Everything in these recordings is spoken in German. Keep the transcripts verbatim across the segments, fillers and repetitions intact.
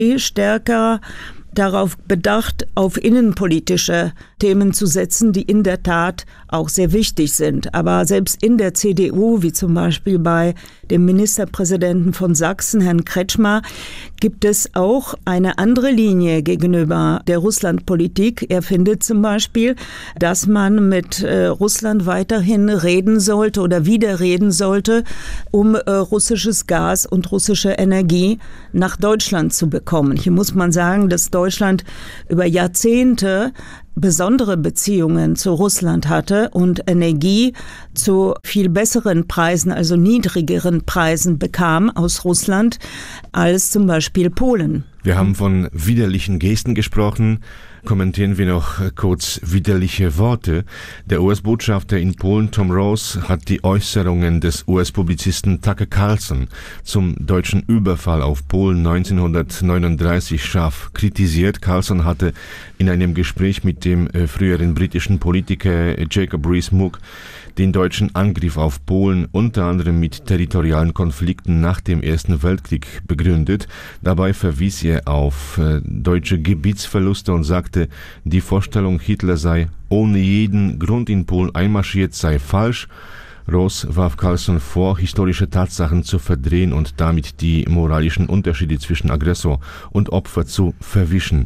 stärker darauf bedacht, auf innenpolitische Themen zu setzen, die in der Tat auch sehr wichtig sind. Aber selbst in der C D U, wie zum Beispiel bei dem Ministerpräsidenten von Sachsen, Herrn Kretschmer, gibt es auch eine andere Linie gegenüber der Russlandpolitik. Er findet zum Beispiel, dass man mit äh, Russland weiterhin reden sollte oder wieder reden sollte, um äh, russisches Gas und russische Energie nach Deutschland zu bekommen. Hier muss man sagen, dass Deutschland über Jahrzehnte besondere Beziehungen zu Russland hatte und Energie zu viel besseren Preisen, also niedrigeren Preisen bekam aus Russland als zum Beispiel Polen. Wir haben von widerlichen Gesten gesprochen. Kommentieren wir noch kurz widerliche Worte. Der U S-Botschafter in Polen, Tom Rose, hat die Äußerungen des U S-Publizisten Tucker Carlson zum deutschen Überfall auf Polen neunzehnhundertneununddreißig scharf kritisiert. Carlson hatte in einem Gespräch mit dem früheren britischen Politiker Jacob Rees-Mogg den deutschen Angriff auf Polen unter anderem mit territorialen Konflikten nach dem Ersten Weltkrieg begründet. Dabei verwies er auf äh, deutsche Gebietsverluste und sagte, die Vorstellung, Hitler sei ohne jeden Grund in Polen einmarschiert, sei falsch. Ross warf Carlson vor, historische Tatsachen zu verdrehen und damit die moralischen Unterschiede zwischen Aggressor und Opfer zu verwischen.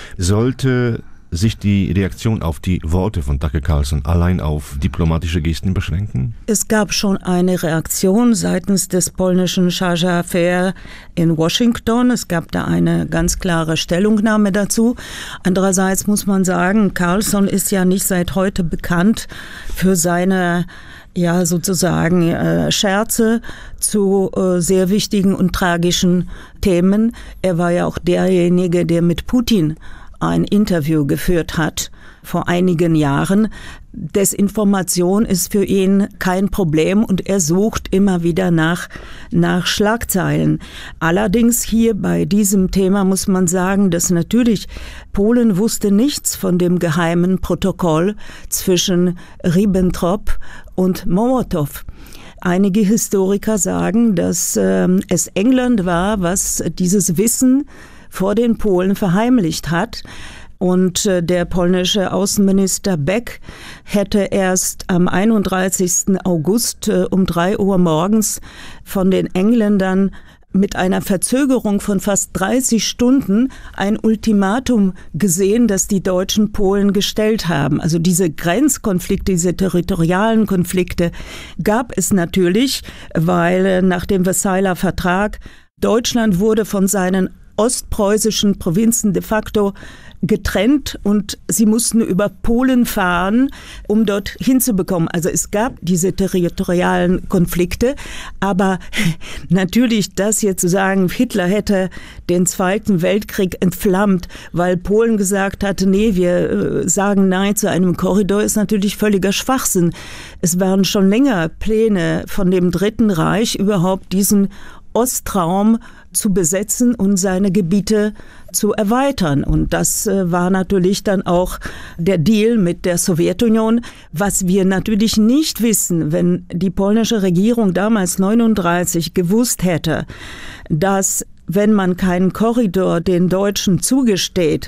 Sollte sich die Reaktion auf die Worte von Tucker Carlson allein auf diplomatische Gesten beschränken? Es gab schon eine Reaktion seitens des polnischen Chargé d'Affaires in Washington. Es gab da eine ganz klare Stellungnahme dazu. Andererseits muss man sagen, Carlson ist ja nicht seit heute bekannt für seine ja sozusagen äh, Scherze zu äh, sehr wichtigen und tragischen Themen. Er war ja auch derjenige, der mit Putin ein Interview geführt hat vor einigen Jahren. Desinformation ist für ihn kein Problem und er sucht immer wieder nach, nach Schlagzeilen. Allerdings hier bei diesem Thema muss man sagen, dass natürlich Polen wusste nichts von dem geheimen Protokoll zwischen Ribbentrop und Molotow. Einige Historiker sagen, dass äh, es England war, was dieses Wissen vor den Polen verheimlicht hat. Und äh, der polnische Außenminister Beck hätte erst am einunddreißigsten August äh, um drei Uhr morgens von den Engländern mit einer Verzögerung von fast dreißig Stunden ein Ultimatum gesehen, das die deutschen Polen gestellt haben. Also diese Grenzkonflikte, diese territorialen Konflikte gab es natürlich, weil äh, nach dem Versailler Vertrag Deutschland wurde von seinen ostpreußischen Provinzen de facto getrennt und sie mussten über Polen fahren, um dort hinzubekommen. Also es gab diese territorialen Konflikte, aber natürlich das jetzt zu sagen, Hitler hätte den Zweiten Weltkrieg entflammt, weil Polen gesagt hatte, nee, wir äh, sagen Nein zu einem Korridor, ist natürlich völliger Schwachsinn. Es waren schon länger Pläne von dem Dritten Reich, überhaupt diesen Ostraum zu besetzen und seine Gebiete zu erweitern. Und das äh, war natürlich dann auch der Deal mit der Sowjetunion. Was wir natürlich nicht wissen, wenn die polnische Regierung damals neununddreißig gewusst hätte, dass, wenn man keinen Korridor den Deutschen zugesteht,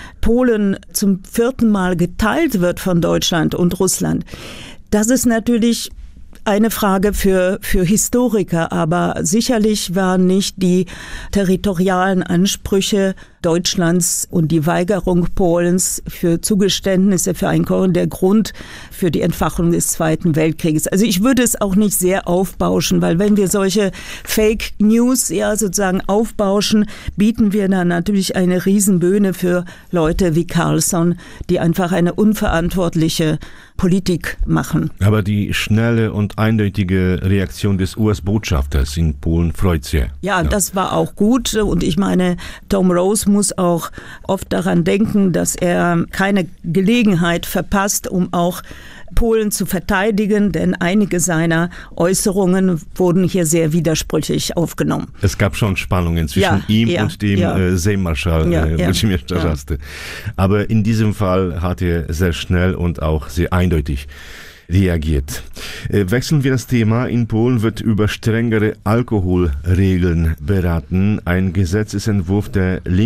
Polen zum vierten Mal geteilt wird von Deutschland und Russland. Das ist natürlich eine Frage für, für Historiker, aber sicherlich waren nicht die territorialen Ansprüche Deutschlands und die Weigerung Polens für Zugeständnisse für ein Korridor der Grund für die Entfachung des Zweiten Weltkrieges. Also ich würde es auch nicht sehr aufbauschen, weil wenn wir solche Fake News ja sozusagen aufbauschen, bieten wir dann natürlich eine Riesenbühne für Leute wie Carlson, die einfach eine unverantwortliche Politik machen. Aber die schnelle und eindeutige Reaktion des U S-Botschafters in Polen freut sehr. Ja, ja, das war auch gut und ich meine, Tom Rose muss auch oft daran denken, dass er keine Gelegenheit verpasst, um auch Polen zu verteidigen, denn einige seiner Äußerungen wurden hier sehr widersprüchlich aufgenommen. Es gab schon Spannungen zwischen ja, ihm ja, und dem ja. äh, Seemarschall ja, äh, ja, Włodzimierz Czarzasty. Ja. Aber in diesem Fall hat er sehr schnell und auch sehr eindeutig reagiert. Wechseln wir das Thema. In Polen wird über strengere Alkoholregeln beraten. Ein Gesetzesentwurf der